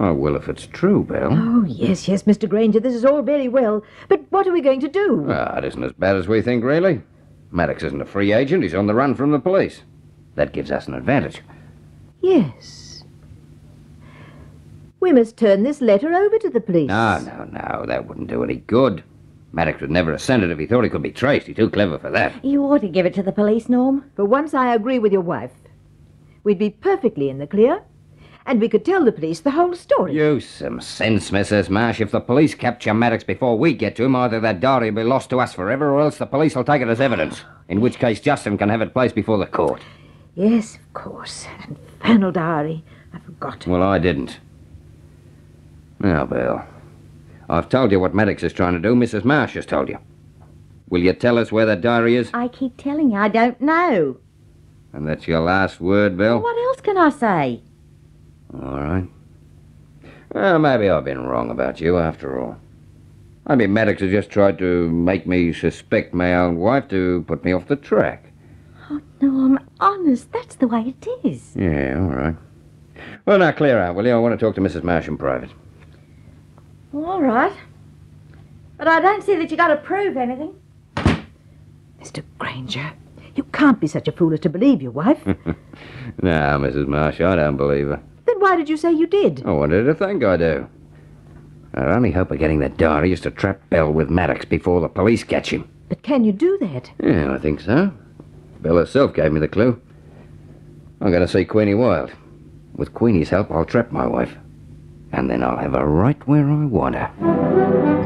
Oh, well, if it's true, Bill. Oh, yes, Mr. Granger, this is all very well. But what are we going to do? Well, it isn't as bad as we think, really. Maddox isn't a free agent. He's on the run from the police. That gives us an advantage. Yes. We must turn this letter over to the police. No. That wouldn't do any good. Maddox would never have sent it if he thought he could be traced. He's too clever for that. You ought to give it to the police, Norm. For once I agree with your wife. We'd be perfectly in the clear, and we could tell the police the whole story. Use some sense, Mrs. Marsh. If the police capture Maddox before we get to him, either that diary will be lost to us forever, or else the police will take it as evidence, in which case Justin can have it placed before the court. Yes, of course. Infernal diary. I forgot. Well, I didn't. Now, Bill, I've told you what Maddox is trying to do. Mrs. Marsh has told you. Will you tell us where that diary is? I keep telling you I don't know. And that's your last word, Bill? What else can I say? All right. Well, maybe I've been wrong about you after all. Maybe Maddox has just tried to make me suspect my own wife to put me off the track. Oh, Norm, honest, that's the way it is. Yeah, all right. Well, now, clear out, will you? I want to talk to Mrs. Marsh in private. All right. But I don't see that you got to prove anything. Mr. Granger, you can't be such a fool as to believe your wife. No, Mrs. Marsh, I don't believe her. Then why did you say you did? I wanted her to think I do. Our only hope of getting that diary is to trap Bell with Maddox before the police catch him. But can you do that? Yeah, I think so. Bell herself gave me the clue. I'm going to see Queenie Wild. With Queenie's help, I'll trap my wife. And then I'll have her right where I want her.